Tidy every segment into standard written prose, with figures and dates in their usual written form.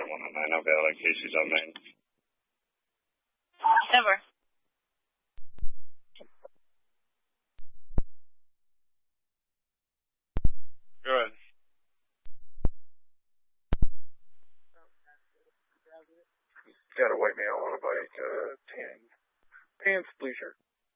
1 on 9. Okay, I like Casey's on 9. Denver. Go ahead. Got a white male on a bike, tan pants, blue shirt.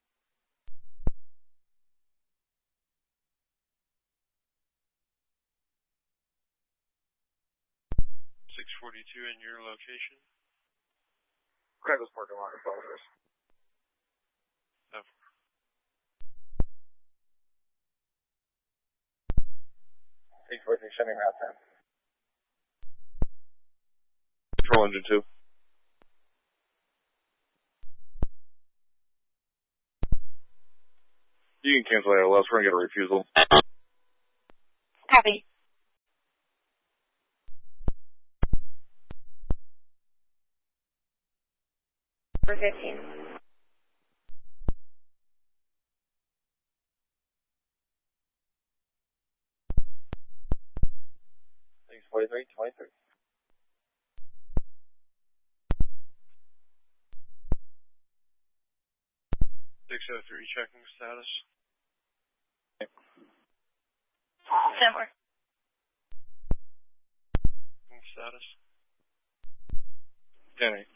642 in your location. Craigles parking lot in Falls. Oh. Sending route 10. Control engine 2. You can cancel ALS. We're going to get a refusal. Copy. For 15. Thanks, 43, 23. 603 checking status. Denver. Checking status. 10-8.